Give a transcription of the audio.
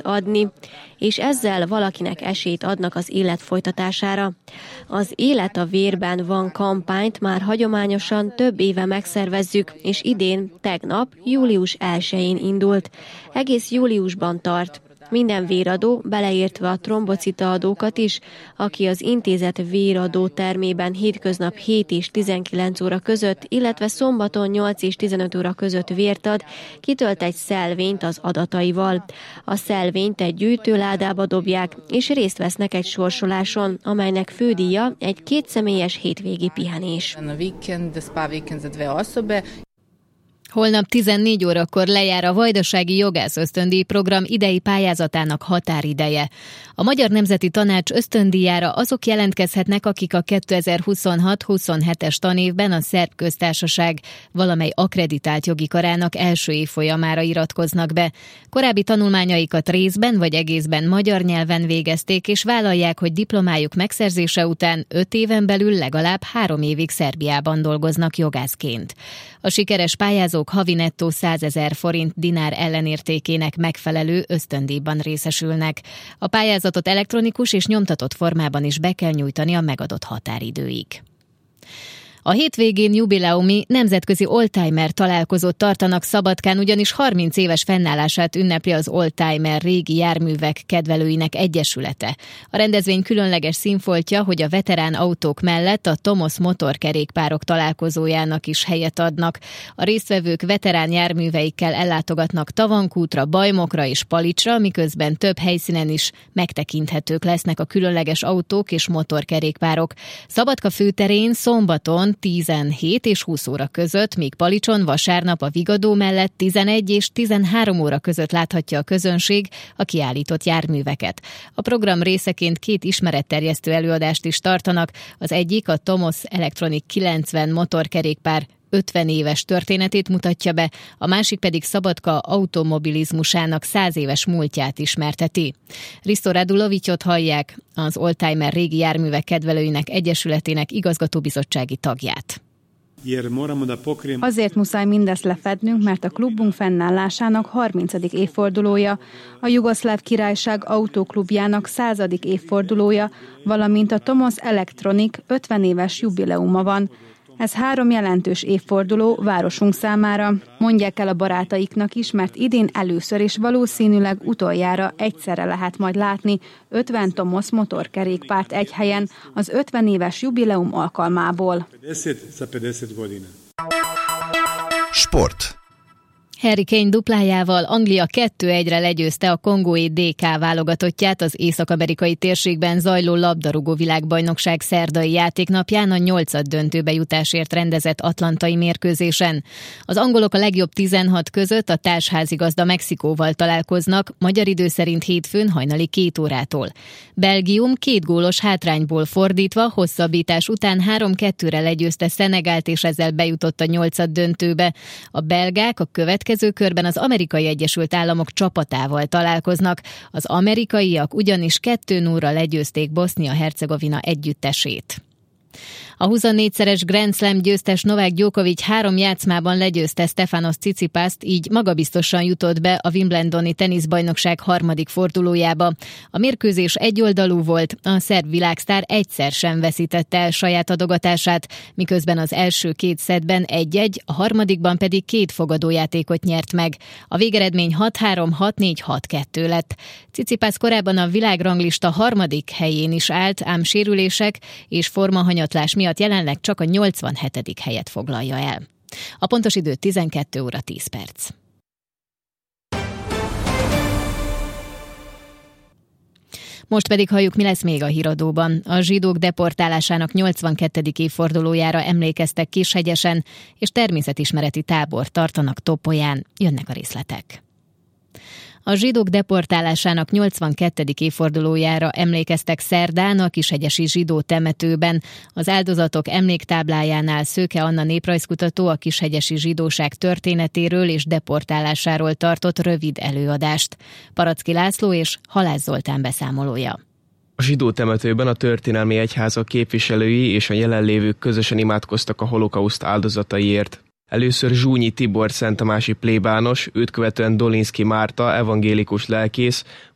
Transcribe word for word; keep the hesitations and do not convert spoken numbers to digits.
adni, és ezzel valakinek esélyt adnak az élet folytatására. Az Élet a vérben van kampányt már hagyományosan több éve megszervezzük, és idén tegnap, július elsején indult. Egész júliusban tart. Minden véradó, beleértve a trombocita adókat is, aki az intézet véradó termében hétköznap hét és tizenkilenc óra között, illetve szombaton nyolc és tizenöt óra között vért ad, kitölt egy szelvényt az adataival. A szelvényt egy gyűjtőládába dobják, és részt vesznek egy sorsoláson, amelynek fődíja egy kétszemélyes hétvégi pihenés. Holnap tizennégy órakor lejár a Vajdasági Jogász Ösztöndíj program idei pályázatának határideje. A Magyar Nemzeti Tanács ösztöndíjára azok jelentkezhetnek, akik a kétezer-huszonhat huszonhetes tanévben a Szerb Köztársaság valamely akkreditált jogi karának első évfolyamára iratkoznak be. Korábbi tanulmányaikat részben vagy egészben magyar nyelven végezték, és vállalják, hogy diplomájuk megszerzése után öt éven belül legalább három évig Szerbiában dolgoznak jogászként. A sikeres pályázók havi nettó százezer forint dinár ellenértékének megfelelő ösztöndíjban részesülnek. A pályázatot elektronikus és nyomtatott formában is be kell nyújtani a megadott határidőig. A hétvégén jubileumi nemzetközi oldtimer találkozót tartanak Szabadkán, ugyanis harminc éves fennállását ünnepli az Oldtimer régi járművek kedvelőinek egyesülete. A rendezvény különleges színfoltja, hogy a veterán autók mellett a Tomos motorkerékpárok találkozójának is helyet adnak. A résztvevők veterán járműveikkel ellátogatnak Tavankútra, Bajmokra és Palicsra, miközben több helyszínen is megtekinthetők lesznek a különleges autók és motorkerékpárok. Szabadka főterén szombaton tizenhét és húsz óra között, míg Palicson vasárnap a Vigadó mellett tizenegy és tizenhárom óra között láthatja a közönség a kiállított járműveket. A program részeként két ismeretterjesztő előadást is tartanak, az egyik a Tomos Electronic kilencven motorkerékpár ötven éves történetét mutatja be, a másik pedig Szabadka automobilizmusának száz éves múltját ismerteti. Risto Radulovicsot hallják, az Oldtimer régi járművek kedvelőinek egyesületének igazgatóbizottsági tagját. Azért muszáj mindezt lefednünk, mert a klubunk fennállásának harmincadik évfordulója, a Jugoszláv Királyság autóklubjának századik évfordulója, valamint a Tomos Electronic ötven éves jubileuma van. Ez három jelentős évforduló városunk számára. Mondják el a barátaiknak is, mert idén először és valószínűleg utoljára egyszerre lehet majd látni ötven Tomos motorkerékpárt egy helyen az ötven éves jubileum alkalmából. Sport. Harry Kane duplájával Anglia kettő egyre legyőzte a kongói dé ká válogatottját az észak-amerikai térségben zajló labdarúgó világbajnokság szerdai játéknapján a nyolcaddöntőbe jutásért rendezett atlantai mérkőzésen. Az angolok a legjobb tizenhat között a társházigazda Mexikóval találkoznak, magyar idő szerint hétfőn hajnali két órától. Belgium két gólos hátrányból fordítva hosszabbítás után három kettőre legyőzte Szenegált, és ezzel bejutott a nyolcaddöntőbe. A belgák a következő következő körben az Amerikai Egyesült Államok csapatával találkoznak. Az amerikaiak ugyanis kettő nullra legyőzték Bosznia-Hercegovina együttesét. A huszonnégyszeres Grand Slam győztes Novák Djokovic három játszmában legyőzte Stefanos Tsitsipast, így magabiztosan jutott be a Wimbledoni teniszbajnokság harmadik fordulójába. A mérkőzés egyoldalú volt, a szerb világsztár egyszer sem veszítette el saját adogatását, miközben az első két szettben egy-egy, a harmadikban pedig két fogadójátékot nyert meg. A végeredmény hat három, hat négy, hat kettő lett. Tsitsipas korábban a világranglista harmadik helyén is állt, ám sérülések és formahanyatlás miatt jelenleg csak a nyolcvanhetedik helyet foglalja el. A pontos idő tizenkét óra tíz perc. Most pedig halljuk, mi lesz még a híradóban. A zsidók deportálásának nyolcvankettedik évfordulójára emlékeztek Kishegyesen, és természetismereti tábor tartanak Topolyán. Jönnek a részletek. A zsidók deportálásának nyolcvankettedik évfordulójára emlékeztek szerdán a kishegyesi zsidó temetőben. Az áldozatok emléktáblájánál Szőke Anna néprajzkutató a kishegyesi zsidóság történetéről és deportálásáról tartott rövid előadást. Paracki László és Halász Zoltán beszámolója. A zsidó temetőben a történelmi egyházak képviselői és a jelenlévők közösen imádkoztak a holokauszt áldozataiért. Először Zsúnyi Tibor szenttamási plébános, őt követően Dolinszky Márta evangélikus lelkész,